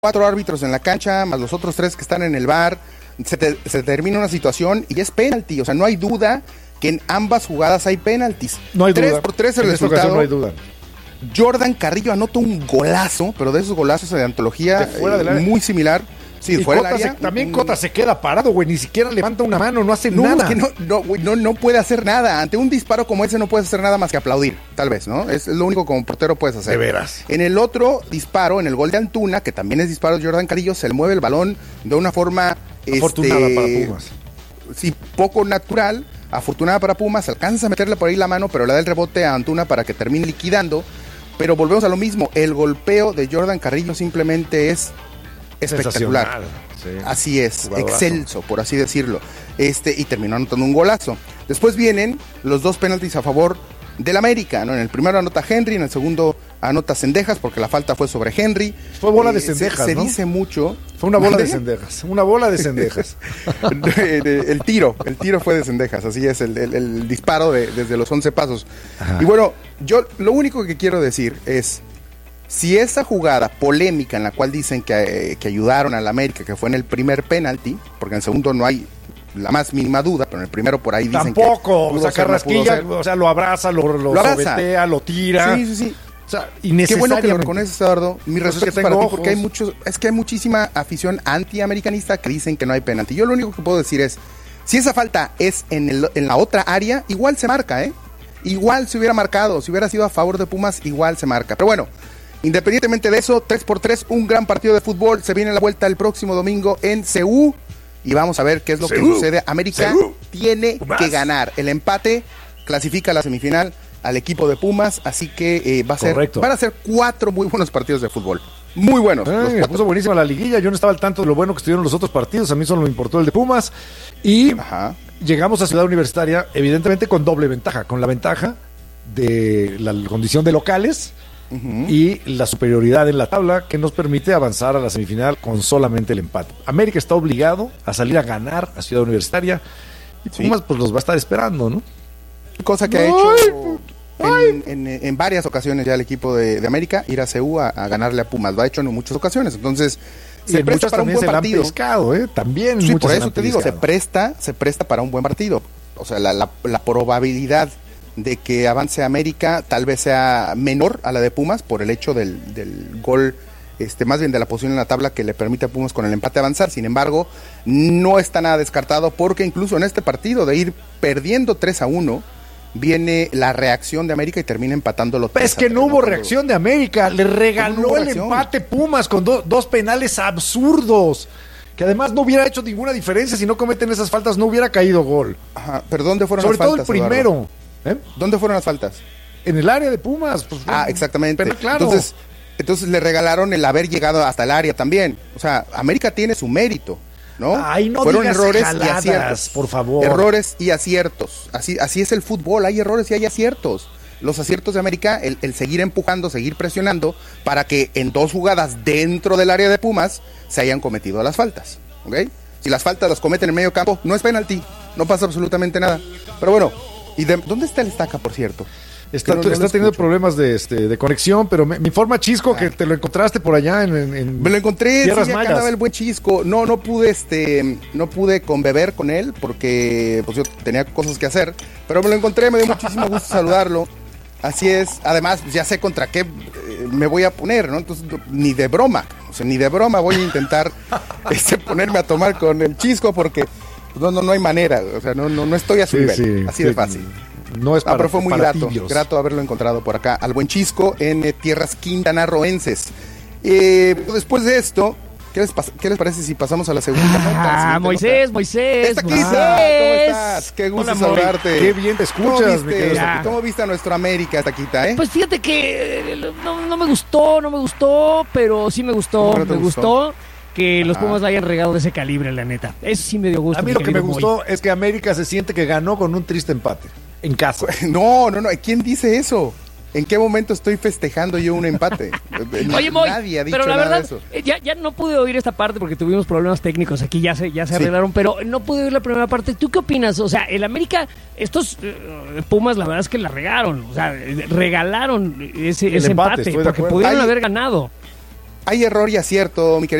4 árbitros en la cancha, más los otros 3 que están en el VAR, se termina una situación y es penalti. O sea, no hay duda que en ambas jugadas hay penaltis. No hay 3 duda. por 3 el en resultado. Esta ocasión no hay duda. Jordan Carrillo anota un golazo, pero de esos golazos de antología De fuera del área. muy similar. Sí, Y fuera Cota del área. también Cota se queda parado, güey, ni siquiera levanta una mano, no hace No, nada. es que no puede hacer nada. Ante un disparo como ese no puedes hacer nada más que aplaudir, tal vez, ¿no? Es lo único como portero puedes hacer. De veras. En el otro disparo, en el gol de Antuna, que también es disparo de Jordan Carrillo, se le mueve el balón de una forma Afortunada para Pumas. Sí, poco natural, afortunada para Pumas, alcanza a meterle por ahí la mano, pero le da el rebote a Antuna para que termine liquidando. Pero volvemos a lo mismo, el golpeo de Jordan Carrillo simplemente es espectacular. Sí. Así es, Jugadorazo. excelso, por así decirlo. Y terminó anotando un golazo. Después vienen los 2 penaltis a favor del América, ¿no? En el primero anota Henry, en el segundo anota Cendejas, porque la falta fue sobre Henry. Fue bola de Cendejas, se ¿no? dice mucho. Fue una bola de ¿Mande? Cendejas. Una bola de Cendejas. el tiro fue de Cendejas, así es, el disparo desde los 11 pasos. Ajá. Y bueno, yo lo único que quiero decir es, si esa jugada polémica en la cual dicen que ayudaron al América, que fue en el primer penalti, porque en el segundo no hay la más mínima duda, pero en el primero por ahí dicen Tampoco, que o sea, Carrasquilla, o sea, lo abraza, lo abraza. sobetea, lo tira. Sí. O sea, Qué bueno que lo innecesariamente. reconoces, Eduardo. Mi Pues es respeto que es para tengo ti, porque ojos. hay muchísima afición antiamericanista que dicen que no hay penalti. Yo lo único que puedo decir es, si esa falta es en la otra área, igual se marca, ¿eh? Igual se hubiera marcado, si hubiera sido a favor de Pumas, igual se marca. Pero bueno, independientemente de eso, 3-3, un gran partido de fútbol. Se viene la vuelta el próximo domingo en Seúl y vamos a ver qué es lo que sucede. América tiene que ganar. El empate clasifica a la semifinal al equipo de Pumas, así que van a ser 4 muy buenos partidos de fútbol. Muy buenos. Me puso buenísima la liguilla. Yo no estaba al tanto de lo bueno que estuvieron los otros partidos. A mí solo me importó el de Pumas. Y llegamos a Ciudad Universitaria, evidentemente con doble ventaja. Con la ventaja de la condición de locales y la superioridad en la tabla que nos permite avanzar a la semifinal con solamente el empate. América está obligado a salir a ganar a Ciudad Universitaria y Pumas pues los va a estar esperando, ¿no? Cosa que ha hecho en varias ocasiones ya el equipo de América, ir a CU a ganarle a Pumas. Lo ha hecho en muchas ocasiones. Entonces, se presta para un buen partido. También sí, por eso te digo, se presta para un buen partido. O sea, la probabilidad de que avance América tal vez sea menor a la de Pumas por el hecho del gol, más bien de la posición en la tabla que le permite a Pumas con el empate avanzar. Sin embargo, no está nada descartado, porque incluso en este partido de ir perdiendo 3-1, viene la reacción de América y termina empatándolo. Es que no hubo reacción de América, le regaló el empate Pumas con dos penales absurdos, que además no hubiera hecho ninguna diferencia. Si no cometen esas faltas no hubiera caído gol. Ajá, pero ¿dónde fueron Sobre las faltas? Sobre todo el primero. ¿Dónde fueron las faltas? En el área de Pumas. Pues, exactamente. Pero claro. Entonces le regalaron el haber llegado hasta el área también. O sea, América tiene su mérito, ¿no? Ay, no fueron digas errores jaladas, y aciertos. por favor. Errores y aciertos. Así es el fútbol, hay errores y hay aciertos. Los aciertos de América, el seguir empujando, seguir presionando, para que en 2 jugadas dentro del área de Pumas se hayan cometido las faltas, ¿ok? Si las faltas las cometen en medio campo, no es penalti, no pasa absolutamente nada. Pero bueno, ¿dónde está el Estaca, por cierto? Está teniendo problemas de conexión, pero me informa Chisco que te lo encontraste por allá en me lo encontré, Tierras sí, acá andaba el buen Chisco. No pude conbeber con él porque pues yo tenía cosas que hacer, pero me lo encontré, me dio muchísimo gusto saludarlo. Así es, además pues ya sé contra qué me voy a poner, ¿no? Entonces ni de broma voy a intentar ponerme a tomar con el Chisco, porque no hay manera, o sea, no estoy a su nivel, así de fácil. No es pero fue muy grato haberlo encontrado por acá, al buen Chisco, en tierras quintanarroenses. Después de esto, ¿qué les parece si pasamos a la segunda nota? Moisés. ¿Cómo estás? Qué gusto saludarte. Qué bien te escuchas, ¿Cómo viste a nuestro América, Taquita, Pues fíjate que no me gustó, pero sí me gustó. Me gustó que los Pumas la hayan regado de ese calibre, la neta. Eso sí me dio gusto. A mí lo que me gustó es que América se siente que ganó con un triste empate. En casa. No. ¿Quién dice eso? ¿En qué momento estoy festejando yo un empate? Oye, Moy, nadie ha dicho pero la nada verdad, de eso. Ya no pude oír esta parte porque tuvimos problemas técnicos aquí, ya se arreglaron, pero no pude oír la primera parte. ¿Tú qué opinas? O sea, el América, estos Pumas, la verdad es que la regaron, o sea, regalaron ese empate porque pudieron haber ganado. hay error y acierto, mi querido